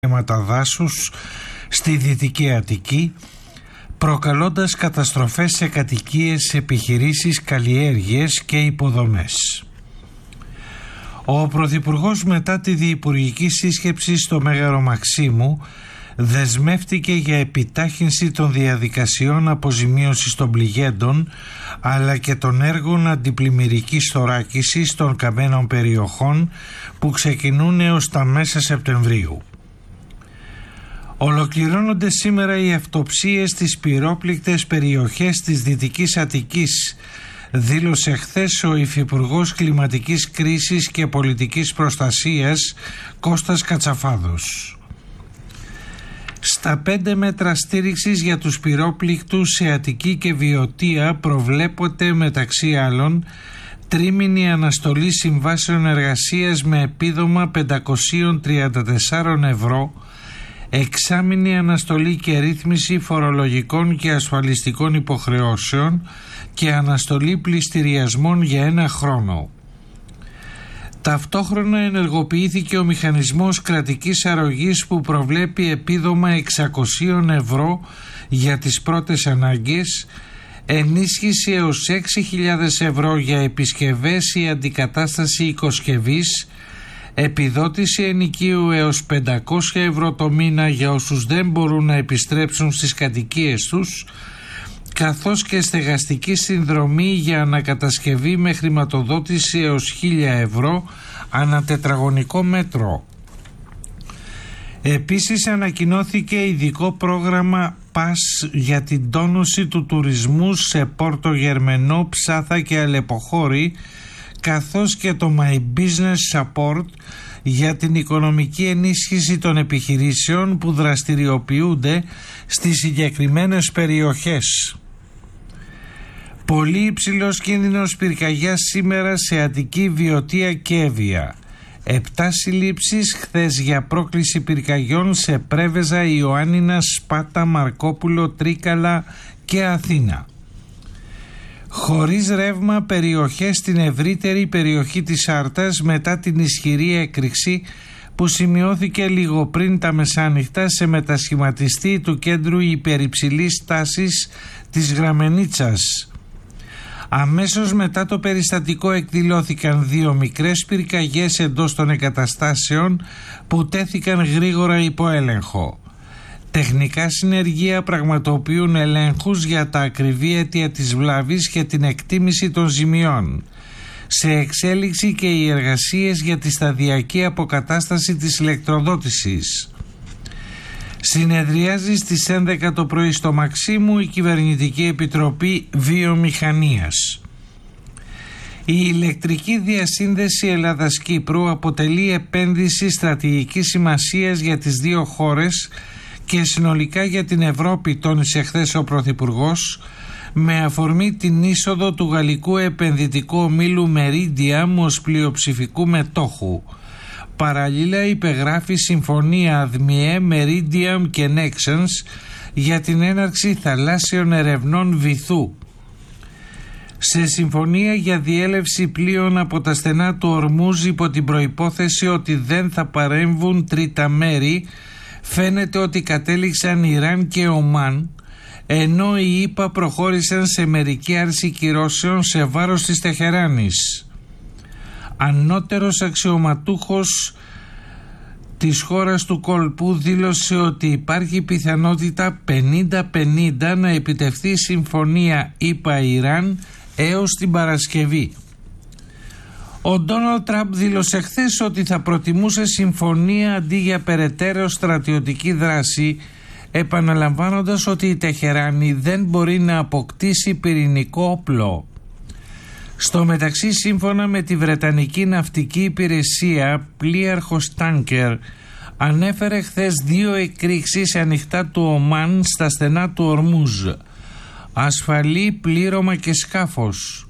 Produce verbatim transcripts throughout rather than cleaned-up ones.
θέματα δάσους στη Δυτική Αττική, προκαλώντας καταστροφές σε κατοικίες, επιχειρήσεις, καλλιέργειες και υποδομές. Ο Πρωθυπουργός, μετά τη διυπουργική σύσκεψη στο Μέγαρο Μαξίμου, δεσμεύτηκε για επιτάχυνση των διαδικασιών αποζημίωσης των πληγέντων αλλά και των έργων αντιπλημμυρικής θωράκισης των καμένων περιοχών που ξεκινούν έως τα μέσα Σεπτεμβρίου. Ολοκληρώνονται σήμερα οι αυτοψίες στις πυρόπληκτες περιοχές της Δυτικής Αττικής, δήλωσε χθες ο Υφυπουργός Κλιματικής Κρίσης και Πολιτικής Προστασίας Κώστας Κατσαφάδος. Στα πέντε μέτρα στήριξης για τους πυρόπληκτους σε Αττική και Βιωτία προβλέπονται μεταξύ άλλων τρίμηνη αναστολή συμβάσεων εργασίας με επίδομα πεντακόσια τριάντα τέσσερα ευρώ, εξάμηνη αναστολή και ρύθμιση φορολογικών και ασφαλιστικών υποχρεώσεων και αναστολή πληστηριασμών για ένα χρόνο. Ταυτόχρονα ενεργοποιήθηκε ο μηχανισμός κρατικής αρρωγής που προβλέπει επίδομα εξακόσια ευρώ για τις πρώτες ανάγκες, ενίσχυση έως έξι χιλιάδες ευρώ για επισκευές ή αντικατάσταση οικοσκευής, επιδότηση ενοικίου έως πεντακόσια ευρώ το μήνα για όσους δεν μπορούν να επιστρέψουν στις κατοικίες τους, καθώς και στεγαστική συνδρομή για ανακατασκευή με χρηματοδότηση έως χίλια ευρώ ανά τετραγωνικό μέτρο. Επίσης ανακοινώθηκε ειδικό πρόγραμμα ΠΑΣ για την τόνωση του τουρισμού σε Πόρτο Γερμενό, Ψάθα και Αλεποχώρη, καθώς και το My Business Support για την οικονομική ενίσχυση των επιχειρήσεων που δραστηριοποιούνται στις συγκεκριμένες περιοχές. Πολύ υψηλός κίνδυνος πυρκαγιάς σήμερα σε Αττική, Βιωτία και Εύβοια. Επτά συλλήψεις χθες για πρόκληση πυρκαγιών σε Πρέβεζα, Ιωάννινα, Σπάτα, Μαρκόπουλο, Τρίκαλα και Αθήνα. Χωρίς ρεύμα περιοχές στην ευρύτερη περιοχή της Άρτας μετά την ισχυρή έκρηξη που σημειώθηκε λίγο πριν τα μεσάνυχτα σε μετασχηματιστή του κέντρου υπερυψηλής τάσης της Γραμμενίτσας. Αμέσως μετά το περιστατικό εκδηλώθηκαν δύο μικρές πυρκαγιές εντός των εγκαταστάσεων που τέθηκαν γρήγορα υπό έλεγχο. Τεχνικά συνεργεία πραγματοποιούν ελέγχους για τα ακριβή αίτια της βλάβης και την εκτίμηση των ζημιών. Σε εξέλιξη και οι εργασίες για τη σταδιακή αποκατάσταση της ηλεκτροδότησης. Συνεδριάζει στις έντεκα το πρωί στο Μαξίμου η Κυβερνητική Επιτροπή Βιομηχανίας. Η ηλεκτρική διασύνδεση Ελλάδας-Κύπρου αποτελεί επένδυση στρατηγικής σημασίας για τις δύο χώρες και συνολικά για την Ευρώπη, τόνισε χθες ο Πρωθυπουργός, με αφορμή την είσοδο του γαλλικού επενδυτικού ομίλου Meridiam ως πλειοψηφικού μετόχου. Παραλλήλα υπεγράφει συμφωνία ΑΔΜΙΕ, Meridiam και Nexans για την έναρξη θαλάσσιων ερευνών βυθού. Σε συμφωνία για διέλευση πλοίων από τα στενά του Ορμούζ υπό την προϋπόθεση ότι δεν θα παρέμβουν τρίτα μέρη, φαίνεται ότι κατέληξαν Ιράν και Ομάν, ενώ οι ΗΠΑ προχώρησαν σε μερική άρση κυρώσεων σε βάρος της Τεχεράνης. Ανώτερος αξιωματούχος της χώρας του κόλπου δήλωσε ότι υπάρχει πιθανότητα πενήντα πενήντα να επιτευχθεί συμφωνία ΗΠΑ-Ιράν έως την Παρασκευή. Ο Ντόναλντ Τραμπ δήλωσε χθες ότι θα προτιμούσε συμφωνία αντί για περαιτέρω στρατιωτική δράση, επαναλαμβάνοντας ότι η Τεχεράνη δεν μπορεί να αποκτήσει πυρηνικό όπλο. Στο μεταξύ, σύμφωνα με τη Βρετανική Ναυτική Υπηρεσία, πλοίαρχος τάνκερ ανέφερε χθες δύο εκρήξεις ανοιχτά του Ομάν στα στενά του Ορμούζ. Ασφαλή πλήρωμα και σκάφος.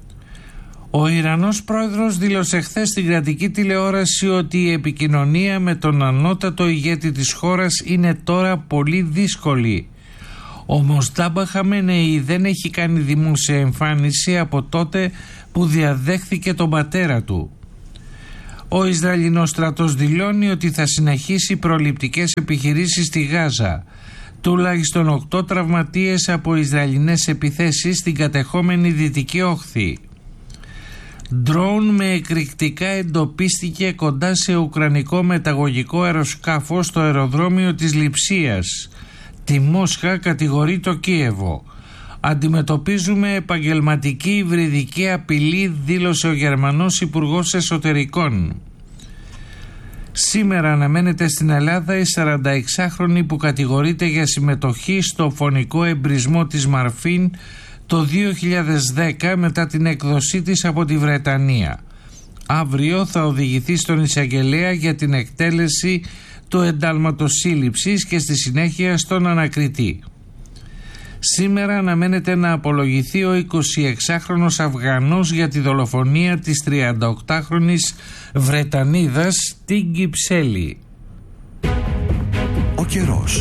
Ο Ιρανός πρόεδρος δήλωσε χθες στην κρατική τηλεόραση ότι η επικοινωνία με τον ανώτατο ηγέτη της χώρας είναι τώρα πολύ δύσκολη. Ο Μοστάμπα Χαμενεϊ δεν έχει κάνει δημόσια εμφάνιση από τότε που διαδέχθηκε τον πατέρα του. Ο Ισραηλινός στρατός δηλώνει ότι θα συνεχίσει προληπτικές επιχειρήσεις στη Γάζα. Τουλάχιστον οκτώ τραυματίες από Ισραηλινές επιθέσεις στην κατεχόμενη Δυτική Όχθη. Ντρόουν με εκρηκτικά εντοπίστηκε κοντά σε ουκρανικό μεταγωγικό αεροσκάφο στο αεροδρόμιο της Λειψίας. Τη Μόσχα κατηγορεί το Κίεβο. Αντιμετωπίζουμε επαγγελματική υβριδική απειλή, δήλωσε ο Γερμανός Υπουργός Εσωτερικών. Σήμερα αναμένεται στην Ελλάδα η σαρανταεξάχρονη που κατηγορείται για συμμετοχή στο φωνικό εμπρισμό της Μαρφίν το δύο χιλιάδες δέκα μετά την έκδοσή της από τη Βρετανία. Αύριο θα οδηγηθεί στον εισαγγελέα για την εκτέλεση του εντάλματος σύλληψης και στη συνέχεια στον ανακριτή. Σήμερα αναμένεται να απολογηθεί ο εικοσιεξάχρονος Αφγανός για τη δολοφονία της τριανταοκτάχρονης Βρετανίδας Τίνγκι Ψέλη. Ο καιρός.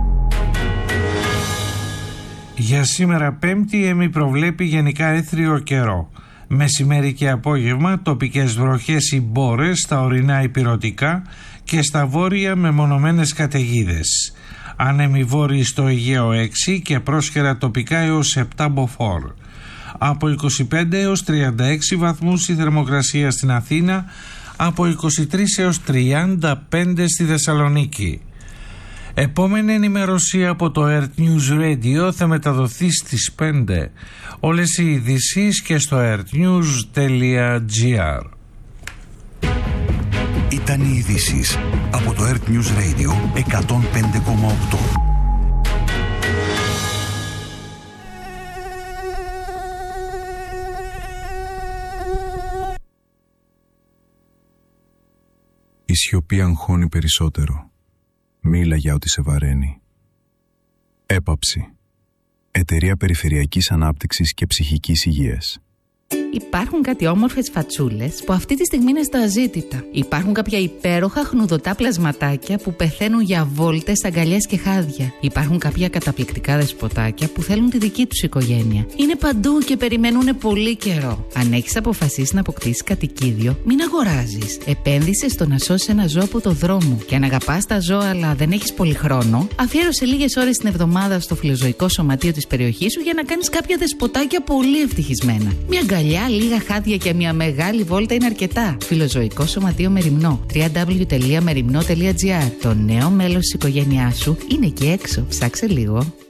Για σήμερα Πέμπτη η ΕΜΗ προβλέπει γενικά έθριο καιρό. Μεσημέρι και απόγευμα τοπικές βροχές ή μπόρες στα ορεινά ηπειρωτικά και στα βόρεια μεμονωμένες καταιγίδες. Άνεμοι βόρειοι στο Αιγαίο έξι και πρόσχερα τοπικά έως επτά μποφόρ. Από είκοσι πέντε έως τριάντα έξι βαθμούς η θερμοκρασία στην Αθήνα, από είκοσι τρεις έως τριάντα πέντε στη Θεσσαλονίκη. Επόμενη ενημέρωση από το Earth News Radio θα μεταδοθεί στις πέντε. Όλες οι ειδήσεις και στο earthnews τελεία gr. Ήταν οι ειδήσεις από το Earth News Radio εκατόν πέντε κόμμα οκτώ. Η σιωπή αγχώνει περισσότερο. Μίλα για ό,τι σε βαραίνει. Έπαψη. Εταιρεία Περιφερειακής Ανάπτυξης και Ψυχικής Υγείας. Υπάρχουν κάτι όμορφες φατσούλες που αυτή τη στιγμή είναι στα αζήτητα. Υπάρχουν κάποια υπέροχα χνουδωτά πλασματάκια που πεθαίνουν για βόλτες, αγκαλιές και χάδια. Υπάρχουν κάποια καταπληκτικά δεσποτάκια που θέλουν τη δική τους οικογένεια. Είναι παντού και περιμένουν πολύ καιρό. Αν έχεις αποφασίσει να αποκτήσεις κατοικίδιο, μην αγοράζεις. Επένδυσε στο να σώσεις ένα ζώο από το δρόμο. Και αν αγαπάς τα ζώα αλλά δεν έχεις πολύ χρόνο, αφιέρωσε λίγες ώρες την εβδομάδα στο φιλοζωικό σωματείο της περιοχής σου για να κάνεις κάποια δεσποτάκια πολύ ευτυχισμένα. Μια αγκαλιά, λίγα χάδια και μια μεγάλη βόλτα είναι αρκετά. Φιλοζωικό Σωματείο Μεριμνό. double-u double-u double-u τελεία μεριμνό τελεία gr. Το νέο μέλος της οικογένειάς σου είναι εκεί έξω. Ψάξε λίγο.